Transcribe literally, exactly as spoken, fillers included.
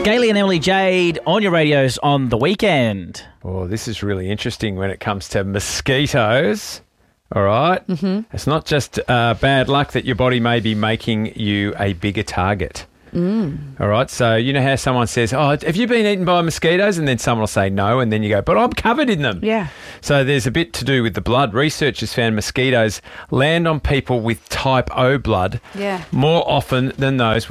Gailey and Emily Jade on your radios on the weekend. Oh, this is really interesting when it comes to mosquitoes. All right? Mm-hmm. It's not just uh, bad luck that your body may be making you a bigger target. Mm. All right? So you know how someone says, oh, have you been eaten by mosquitoes? And then someone will say no, and then you go, but I'm covered in them. Yeah. So there's a bit to do with the blood. Researchers found mosquitoes land on people with type O blood yeah. more often than those